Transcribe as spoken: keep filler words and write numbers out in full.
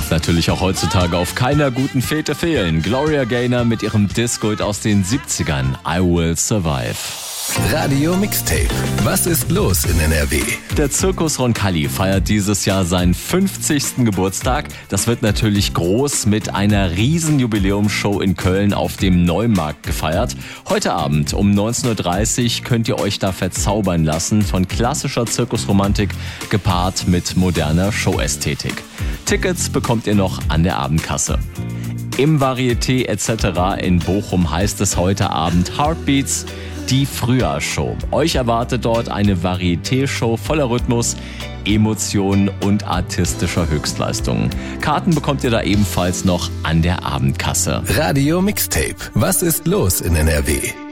Darf natürlich auch heutzutage auf keiner guten Fete fehlen. Gloria Gaynor mit ihrem Disco-Hit aus den siebzigern, I Will Survive. Radio Mixtape. Was ist los in N R W? Der Zirkus Roncalli feiert dieses Jahr seinen fünfzigsten Geburtstag. Das wird natürlich groß mit einer riesen Jubiläumsshow in Köln auf dem Neumarkt gefeiert. Heute Abend um neunzehn Uhr dreißig könnt ihr euch da verzaubern lassen von klassischer Zirkusromantik gepaart mit moderner Showästhetik. Tickets bekommt ihr noch an der Abendkasse. Im Varieté et cetera in Bochum heißt es heute Abend Heartbeats, die Frühjahrsshow. Euch erwartet dort eine Varieté-Show voller Rhythmus, Emotionen und artistischer Höchstleistungen. Karten bekommt ihr da ebenfalls noch an der Abendkasse. Radio Mixtape. Was ist los in N R W?